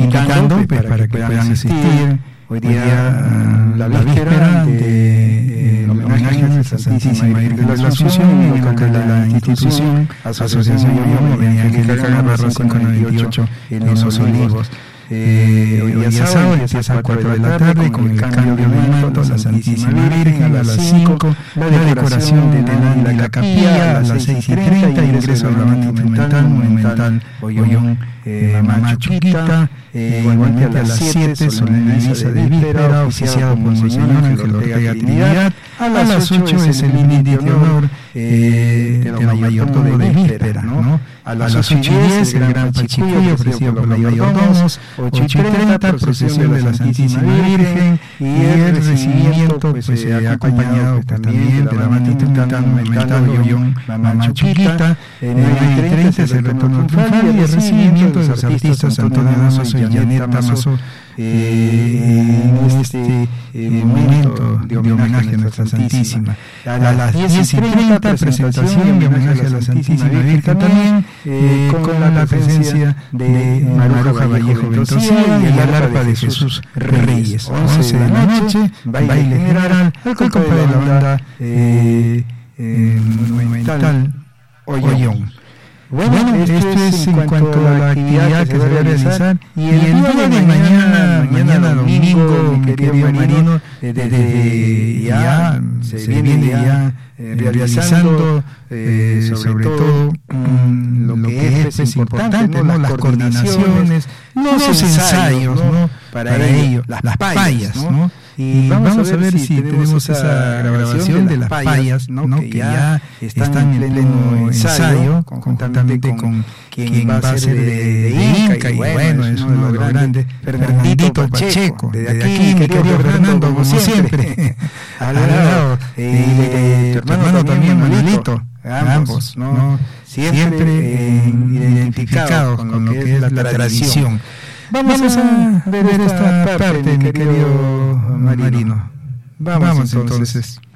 invitando para que puedan asistir. Hoy día la víspera de homenaje a nuestra Santísima Virgen de la Asunción en el local de la institución Asociación María Angélica Navarro 598 en Los Olivos. Hoy día sábado empieza a 4 de la tarde con el cambio de manto, la Santísima Virgen a las 5, la decoración de la capilla a las 6:30, ingreso a la banda instrumental monumental Ollón Mamá Chuquita. Igualmente a las 7, solemne misa de víspera, oficiado por Monseñor Ángel Ortega Trinidad. A las 8 es el brindis de honor de los mayordomos de víspera, ¿no? A las 8:10 el gran pachicuyo ofrecido por los mayordomos. 8:30 procesión de la Santísima Virgen y el recibimiento acompañado también de la banda instrumental monumental Ollón Mamá Chuquita. 9:30 es el retorno triunfal y el recibimiento de los artistas Antonio Damaso y Janet Damaso en este momento de homenaje a nuestra Santísima. A las 10:30 presentación de homenaje a la Santísima Virgen también con la presencia de Maruja Vallejo Ventosía y el arpa de Jesús Reyes. 11 de la noche, baile general al compás de la banda monumental Ollón. Bueno, esto es en cuanto a la actividad que se va a realizar. Y el día de mañana domingo, mi querido Marino, desde ya se viene ya realizando sobre todo lo que es importante, ¿no? Las coordinaciones, los ensayos, ¿no? Para ello, las payas, ¿no? Y vamos a ver si tenemos esa grabación de las payas, ¿no? Que ya están en pleno ensayo, conjuntamente con quien va a ser de Inca, y bueno, es uno de los grandes, Fernandito Pacheco. Desde aquí, mi querido Fernando, como siempre, al lado, y tu hermano también, Manuelito, ambos, ¿no? Siempre identificados con lo que es la tradición. Vamos a ver esta parte, mi querido Marino. Vamos entonces.